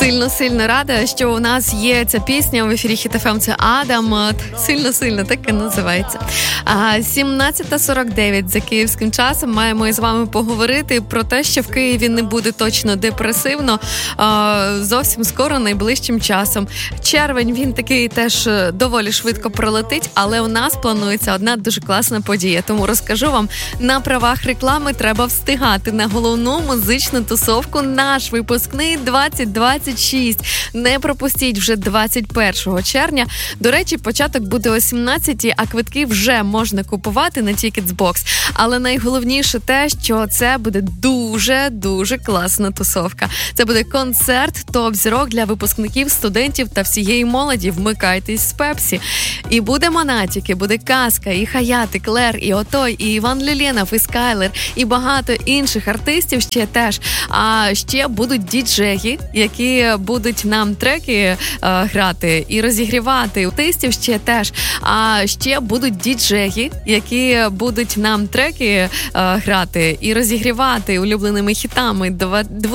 Сильно-сильно рада, що у нас є ця пісня в ефірі Хіт ФМ. Це Адам. Сильно-сильно, так і називається. 17:49 за київським часом. Маємо із вами поговорити про те, що в Києві не буде точно депресивно зовсім скоро, найближчим часом. Червень, він такий теж доволі швидко пролетить, але у нас планується одна дуже класна подія. Тому розкажу вам, на правах реклами треба встигати на головну музичну тусовку «Наш випускний 2026». Не пропустіть вже 21 червня. До речі, початок буде о 17-й, а квитки вже можна купувати на Ticketsbox. Але найголовніше те, що це буде дуже класна тусовка. Це буде концерт топ-зірок для випускників, студентів та всієї молоді. Вмикайтесь з Пепсі. І буде Монатік, буде Казка, і Хаят, і Клер, і Отой, і Іван Люленов, і Скайлер, і багато інших артистів ще теж. А ще будуть діджеї, які будуть нам треки грати і розігрівати. Артистів ще теж. А ще будуть діджеї, які будуть нам треки грати і розігрівати улюбленими хітами.